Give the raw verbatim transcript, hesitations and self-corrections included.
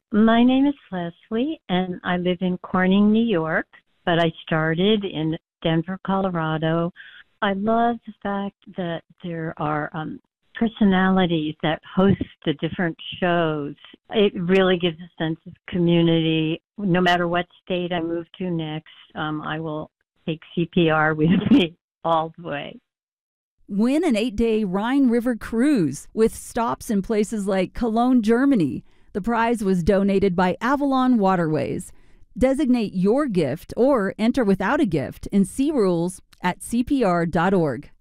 My name is Leslie, and I live in Corning, New York, but I started in Denver, Colorado. I love the fact that there are um, personalities that host the different shows. It really gives a sense of community. No matter what state I move to next, um, I will take C P R with me all the way. Win an eight-day Rhine River cruise with stops in places like Cologne, Germany. The prize was donated by Avalon Waterways. Designate your gift or enter without a gift and see rules at C P R dot org.